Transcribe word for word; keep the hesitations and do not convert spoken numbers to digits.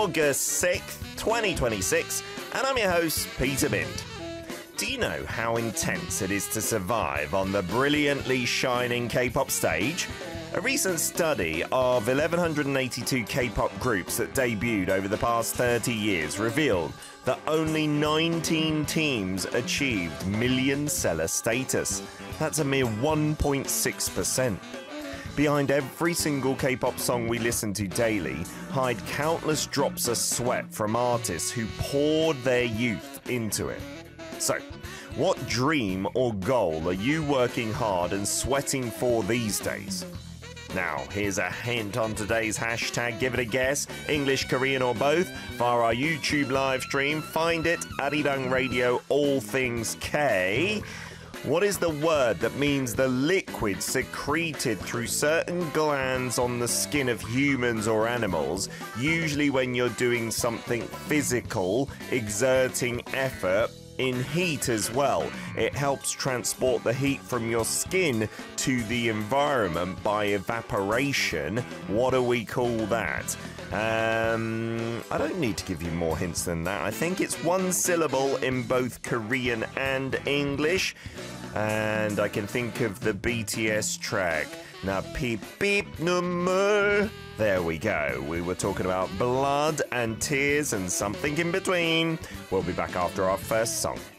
August sixth, twenty twenty-six, and I'm your host, Peter Bind. Do you know how intense it is to survive on the brilliantly shining K-pop stage? A recent study of one thousand one hundred eighty-two K-pop groups that debuted over the past thirty years revealed that only nineteen teams achieved million seller status. That's a mere one point six percent. Behind every single K-pop song we listen to daily hide countless drops of sweat from artists who poured their youth into it. So, what dream or goal are you working hard and sweating for these days? Now, here's a hint on today's hashtag Give It A Guess, English, Korean or both, via our YouTube live stream. Find it, Arirang Radio, All Things K. What is the word that means the liquid secreted through certain glands on the skin of humans or animals, usually when you're doing something physical, exerting effort, in heat as well? It helps transport the heat from your skin to the environment by evaporation. What do we call that? Um, I don't need to give you more hints than that. I think it's one syllable in both Korean and English. And I can think of the B T S track. Now, peep beep nummer. There we go. We were talking about blood and tears and something in between. We'll be back after our first song.